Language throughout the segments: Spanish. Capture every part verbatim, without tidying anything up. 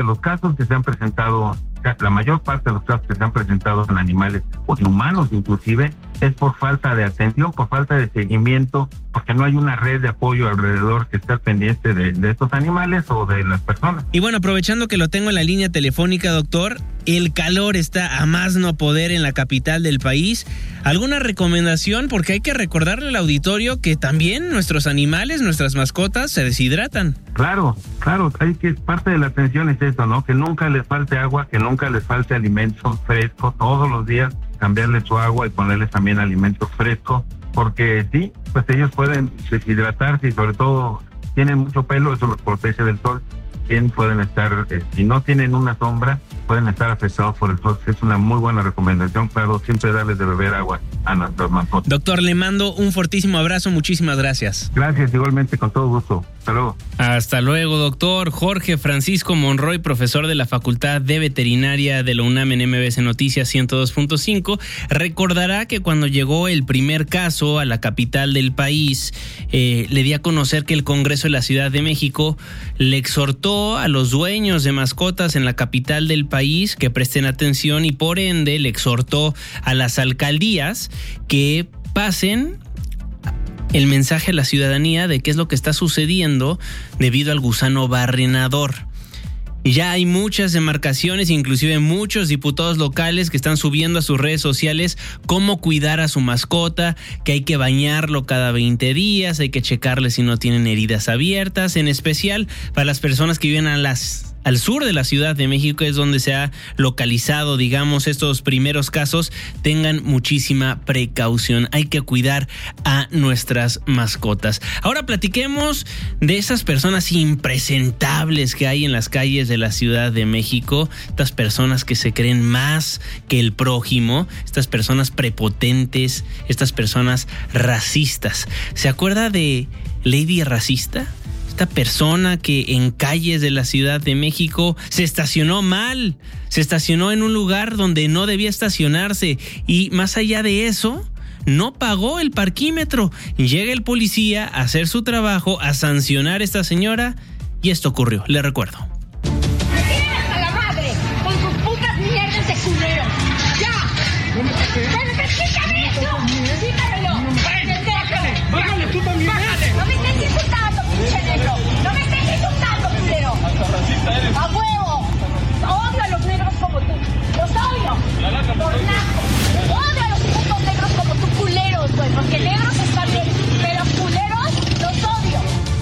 Los casos que se han presentado, la mayor parte de los casos que se han presentado en animales o en humanos inclusive, es por falta de atención, por falta de seguimiento, porque no hay una red de apoyo alrededor que esté pendiente de, de estos animales o de las personas. Y bueno, aprovechando que lo tengo en la línea telefónica, doctor, el calor está a más no poder en la capital del país. ¿Alguna recomendación? Porque hay que recordarle al auditorio que también nuestros animales, nuestras mascotas se deshidratan. Claro, claro, hay que, parte de la atención es eso, ¿no? Que nunca les falte agua, que nunca les falte alimento fresco, todos los días cambiarles su agua y ponerles también alimento fresco, porque sí, pues ellos pueden deshidratarse y sobre todo tienen mucho pelo, eso los protege del sol. Bien, pueden estar, eh, si no tienen una sombra, pueden estar afectados por el sol. Es una muy buena recomendación, claro, siempre darles de beber agua a nuestros mascotas. Doctor, le mando un fortísimo abrazo, muchísimas gracias. Gracias, igualmente, con todo gusto. Hasta luego. Hasta luego, doctor. Jorge Francisco Monroy, profesor de la Facultad de Veterinaria de la UNAM en M B S Noticias ciento dos punto cinco, recordará que cuando llegó el primer caso a la capital del país, eh, le di a conocer que el Congreso de la Ciudad de México le exhortó a los dueños de mascotas en la capital del país que presten atención y por ende le exhortó a las alcaldías que pasen el mensaje a la ciudadanía de qué es lo que está sucediendo debido al gusano barrenador. Ya hay muchas demarcaciones, inclusive muchos diputados locales que están subiendo a sus redes sociales cómo cuidar a su mascota, que hay que bañarlo cada veinte días, hay que checarle si no tienen heridas abiertas, en especial para las personas que viven a las al sur de la Ciudad de México, es donde se ha localizado, digamos, estos primeros casos. Tengan muchísima precaución, hay que cuidar a nuestras mascotas. Ahora platiquemos de esas personas impresentables que hay en las calles de la Ciudad de México, estas personas que se creen más que el prójimo, estas personas prepotentes, estas personas racistas. ¿Se acuerda de Lady Racista? Esta persona que en calles de la Ciudad de México se estacionó mal, se estacionó en un lugar donde no debía estacionarse y más allá de eso, no pagó el parquímetro. Llega el policía a hacer su trabajo, a sancionar a esta señora y esto ocurrió, le recuerdo. ¡A la madre! ¡Con sus putas mierdas de culero! ¡Ya! ¡Pero quítame eso! ¡Quítamelo! ¡Bájale! ¡Bájale tú también! ¡Bájale! ¡No me estés insultando, pinche negro! ¡No me estés insultando, culero! ¡Hasta racista eres! ¡A huevo! ¡Odio a los negros como tú! ¡Los odio! ¡Por naco! ¡Odio a los putos negros como tú, culeros, güey! Porque negros están bien, pero culeros los odio.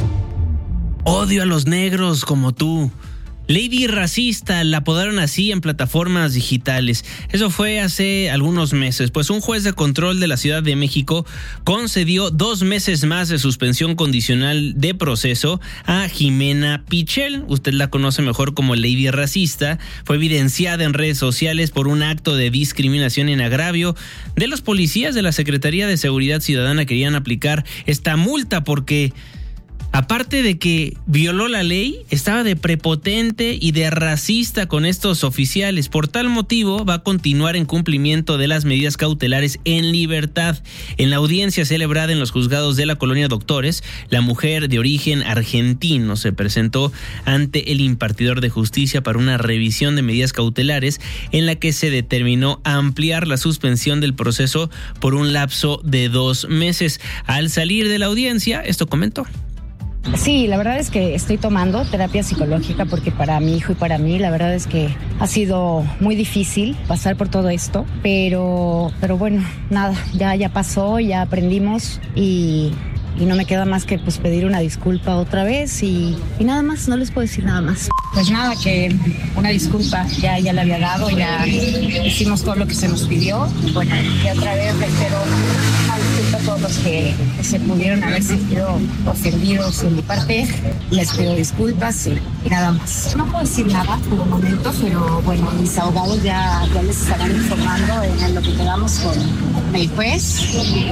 Odio a los negros como tú. Lady Racista, la apodaron así en plataformas digitales. Eso fue hace algunos meses, pues un juez de control de la Ciudad de México concedió dos meses más de suspensión condicional de proceso a Jimena Pichel. Usted la conoce mejor como Lady Racista. Fue evidenciada en redes sociales por un acto de discriminación en agravio de los policías de la Secretaría de Seguridad Ciudadana. Querían aplicar esta multa porque, aparte de que violó la ley, estaba de prepotente y de racista con estos oficiales. Por tal motivo, va a continuar en cumplimiento de las medidas cautelares en libertad. En la audiencia celebrada en los juzgados de la Colonia Doctores, la mujer de origen argentino se presentó ante el impartidor de justicia para una revisión de medidas cautelares en la que se determinó ampliar la suspensión del proceso por un lapso de dos meses. Al salir de la audiencia, esto comentó. Sí, la verdad es que estoy tomando terapia psicológica porque para mi hijo y para mí la verdad es que ha sido muy difícil pasar por todo esto, pero, pero bueno, nada, ya, ya pasó, ya aprendimos y, y no me queda más que pues pedir una disculpa otra vez y, y nada más, no les puedo decir nada más. Pues nada, que una disculpa, ya, ya la había dado, ya hicimos todo lo que se nos pidió. Bueno, y otra vez reitero una disculpa a todos los que, que se pudieron haber sentido ofendidos en mi parte. Les pido disculpas y, y nada más. No puedo decir nada por el momento, pero bueno, mis abogados ya, ya les estarán informando en, en lo que quedamos con el juez.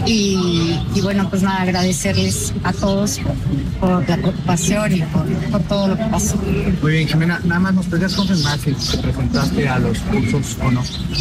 Y, y bueno, pues nada, agradecerles a todos por, por la preocupación y por, por todo lo que pasó. Muy bien, Jimena, nada más nos podrías confirmar si te presentaste a los cursos o no.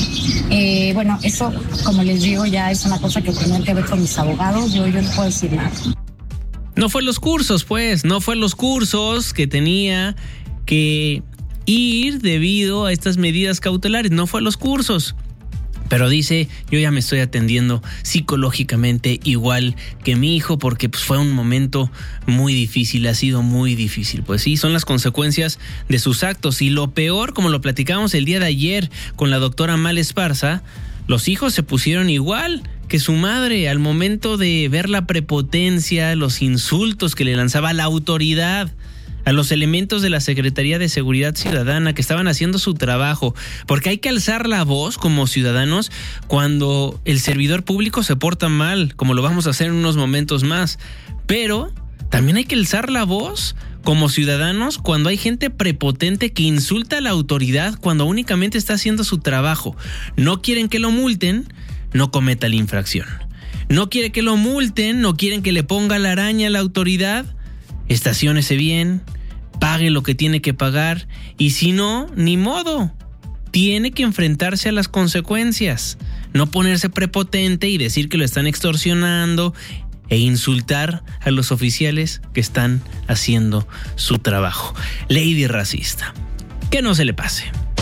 Eh, bueno, eso, como les digo, ya es una cosa que tienen que ver con mis abogados. Yo, yo no puedo decir nada. No fue los cursos, pues, no fue los cursos que tenía que ir debido a estas medidas cautelares, no fue a los cursos. Pero dice, yo ya me estoy atendiendo psicológicamente igual que mi hijo porque pues, fue un momento muy difícil, ha sido muy difícil. Pues sí, son las consecuencias de sus actos. Y lo peor, como lo platicamos el día de ayer con la doctora Mal Esparza, los hijos se pusieron igual que su madre al momento de ver la prepotencia, los insultos que le lanzaba la autoridad a los elementos de la Secretaría de Seguridad Ciudadana que estaban haciendo su trabajo, porque hay que alzar la voz como ciudadanos cuando el servidor público se porta mal, como lo vamos a hacer en unos momentos más, pero también hay que alzar la voz como ciudadanos cuando hay gente prepotente que insulta a la autoridad cuando únicamente está haciendo su trabajo. No quieren que lo multen, no cometa la infracción. No quiere que lo multen, no quieren que le ponga la araña a la autoridad, estaciónese bien, pague lo que tiene que pagar y si no, ni modo. Tiene que enfrentarse a las consecuencias, no ponerse prepotente y decir que lo están extorsionando e insultar a los oficiales que están haciendo su trabajo. Lady racista, que no se le pase.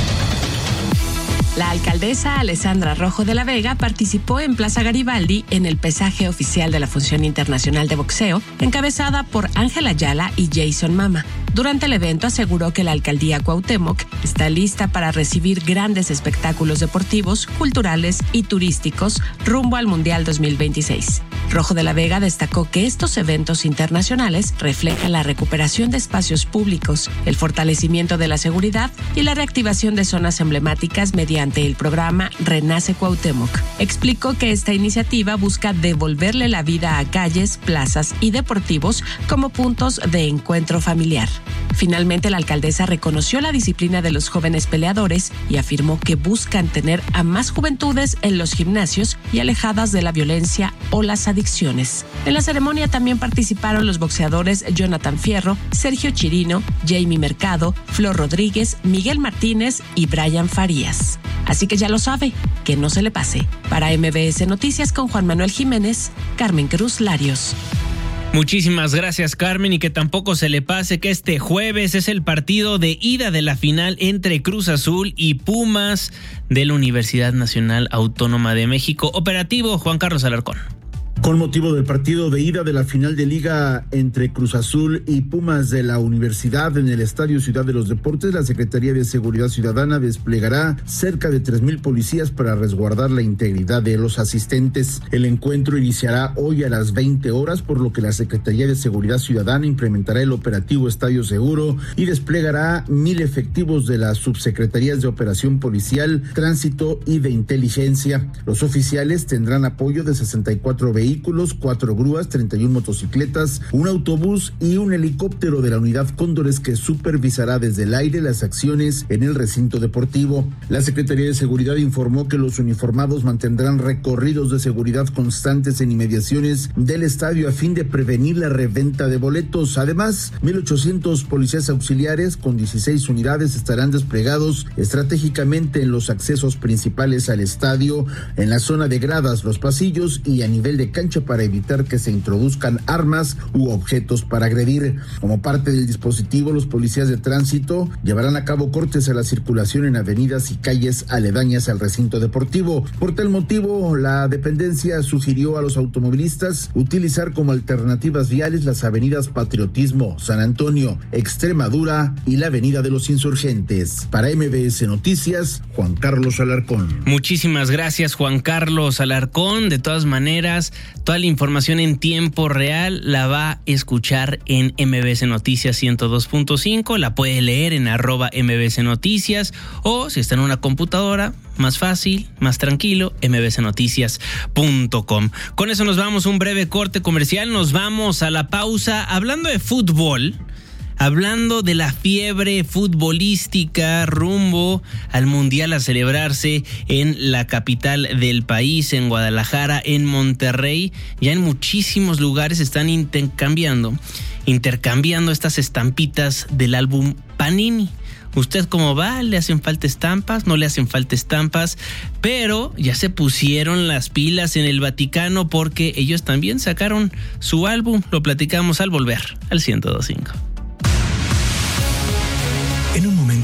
La alcaldesa Alessandra Rojo de la Vega participó en Plaza Garibaldi en el pesaje oficial de la Función Internacional de Boxeo, encabezada por Ángel Ayala y Jason Mama. Durante el evento aseguró que la alcaldía Cuauhtémoc está lista para recibir grandes espectáculos deportivos, culturales y turísticos rumbo al Mundial dos mil veintiséis. Rojo de la Vega destacó que estos eventos internacionales reflejan la recuperación de espacios públicos, el fortalecimiento de la seguridad y la reactivación de zonas emblemáticas mediante el programa Renace Cuauhtémoc. Explicó que esta iniciativa busca devolverle la vida a calles, plazas y deportivos como puntos de encuentro familiar. Finalmente, la alcaldesa reconoció la disciplina de los jóvenes peleadores y afirmó que buscan tener a más juventudes en los gimnasios y alejadas de la violencia o las adicciones. En la ceremonia también participaron los boxeadores Jonathan Fierro, Sergio Chirino, Jamie Mercado, Flor Rodríguez, Miguel Martínez y Brian Farías. Así que ya lo sabe, que no se le pase. Para M B S Noticias con Juan Manuel Jiménez, Carmen Cruz Larios. Muchísimas gracias, Carmen, y que tampoco se le pase que este jueves es el partido de ida de la final entre Cruz Azul y Pumas de la Universidad Nacional Autónoma de México. Operativo Juan Carlos Alarcón. Con motivo del partido de ida de la final de liga entre Cruz Azul y Pumas de la Universidad en el Estadio Ciudad de los Deportes, la Secretaría de Seguridad Ciudadana desplegará cerca de tres mil policías para resguardar la integridad de los asistentes. El encuentro iniciará hoy a las veinte horas, por lo que la Secretaría de Seguridad Ciudadana implementará el operativo Estadio Seguro y desplegará mil efectivos de las subsecretarías de Operación Policial, Tránsito y de Inteligencia. Los oficiales tendrán apoyo de sesenta y cuatro vehículos, cuatro grúas, treinta y una motocicletas, un autobús y un helicóptero de la unidad Cóndores que supervisará desde el aire las acciones en el recinto deportivo. La Secretaría de Seguridad informó que los uniformados mantendrán recorridos de seguridad constantes en inmediaciones del estadio a fin de prevenir la reventa de boletos. Además, mil ochocientos policías auxiliares con dieciséis unidades estarán desplegados estratégicamente en los accesos principales al estadio, en la zona de gradas, los pasillos y a nivel de cancha para evitar que se introduzcan armas u objetos para agredir. Como parte del dispositivo, los policías de tránsito llevarán a cabo cortes a la circulación en avenidas y calles aledañas al recinto deportivo. Por tal motivo, la dependencia sugirió a los automovilistas utilizar como alternativas viales las avenidas Patriotismo, San Antonio, Extremadura y la avenida de los Insurgentes. Para M B S Noticias, Juan Carlos Alarcón. Muchísimas gracias, Juan Carlos Alarcón. De todas maneras, toda la información en tiempo real la va a escuchar en M B S Noticias ciento dos punto cinco, la puede leer en arroba M B S Noticias o si está en una computadora, más fácil, más tranquilo, m b s noticias punto com. Con eso nos vamos a un breve corte comercial, nos vamos a la pausa hablando de fútbol. Hablando de la fiebre futbolística rumbo al Mundial a celebrarse en la capital del país, en Guadalajara, en Monterrey, ya en muchísimos lugares están intercambiando, intercambiando estas estampitas del álbum Panini. ¿Usted cómo va? ¿Le hacen falta estampas? ¿No le hacen falta estampas? Pero ya se pusieron las pilas en el Vaticano porque ellos también sacaron su álbum. Lo platicamos al volver al ciento dos punto cinco. En un momento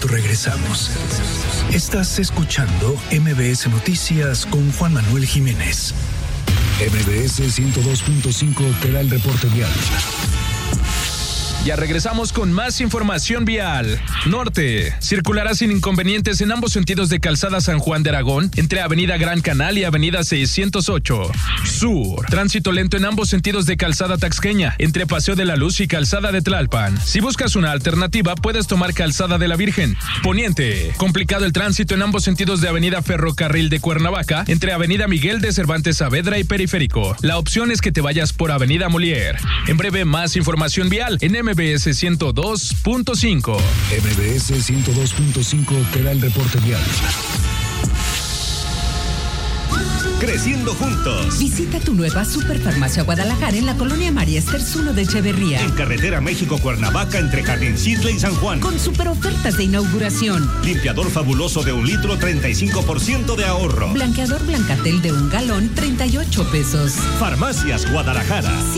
regresamos. Estás escuchando M B S Noticias con Juan Manuel Jiménez. M B S ciento dos punto cinco te da el reporte vial. Ya regresamos con más información vial. Norte, circulará sin inconvenientes en ambos sentidos de Calzada San Juan de Aragón, entre Avenida Gran Canal y Avenida seiscientos ocho. Sur, tránsito lento en ambos sentidos de Calzada Taxqueña, entre Paseo de la Luz y Calzada de Tlalpan. Si buscas una alternativa, puedes tomar Calzada de la Virgen. Poniente, complicado el tránsito en ambos sentidos de Avenida Ferrocarril de Cuernavaca, entre Avenida Miguel de Cervantes Saavedra y Periférico. La opción es que te vayas por Avenida Molière. En breve, más información vial en M B S ciento dos punto cinco. M B S ciento dos punto cinco te da el reporte vial. Creciendo juntos. Visita tu nueva Superfarmacia Guadalajara en la colonia María Esters uno de Echeverría. En carretera México-Cuernavaca entre Jardín-Cisle y San Juan. Con super ofertas de inauguración. Limpiador fabuloso de un litro, treinta y cinco por ciento de ahorro. Blanqueador Blancatel de un galón, treinta y ocho pesos. Farmacias Guadalajara.